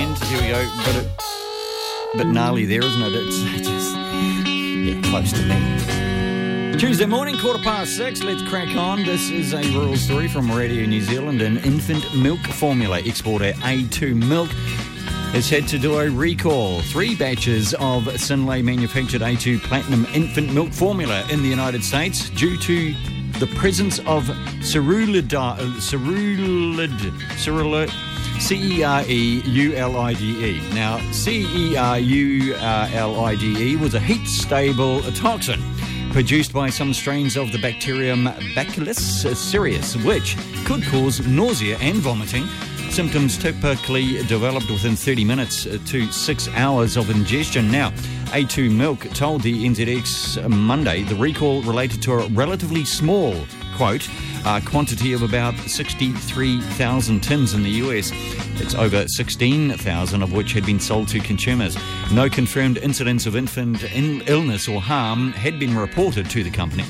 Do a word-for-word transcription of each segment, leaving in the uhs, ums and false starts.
end. Here we go. But it, bit gnarly there, isn't it? It's just, yeah, close to me. Tuesday morning, quarter past six. Let's crack on. This is a rural story from Radio New Zealand. An infant milk formula exporter A two Milk has had to do a recall. Three batches of Synlait manufactured A two Platinum infant milk formula in the United States due to the presence of cerulide, cerulide, cerulide, C E R E U L I D E. Now, C E R U L I D E was a heat-stable toxin produced by some strains of the bacterium Bacillus cereus, which could cause nausea and vomiting. Symptoms typically developed within thirty minutes to six hours of ingestion. Now, A two Milk told the N Z X Monday the recall related to a relatively small, quote, uh, quantity of about sixty-three thousand tins in the U S. It's over sixteen thousand of which had been sold to consumers. No confirmed incidents of infant in- illness or harm had been reported to the company.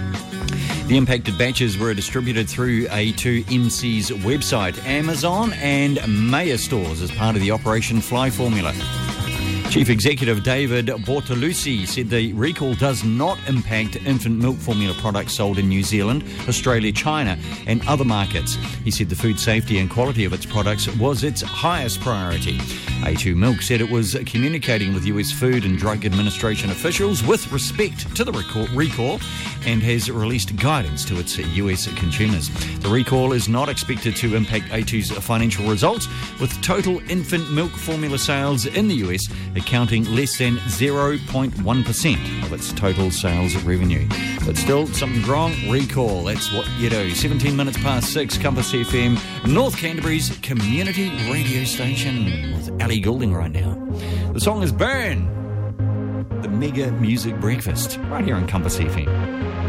The impacted batches were distributed through A two M C's website, Amazon and Meijer stores as part of the Operation Fly formula. Chief Executive David Bortolussi said the recall does not impact infant milk formula products sold in New Zealand, Australia, China and other markets. He said the food safety and quality of its products was its highest priority. A two Milk said it was communicating with U S Food and Drug Administration officials with respect to the recall and has released guidance to its U S consumers. The recall is not expected to impact A two's financial results, with total infant milk formula sales in the U S accounting less than zero point one percent of its total sales revenue. But still, something's wrong. Recall. That's what you do. seventeen minutes past six, Compass F M, North Canterbury's community radio station, with Ali Goulding right now. The song is Burn, the Mega Music Breakfast, right here on Compass F M.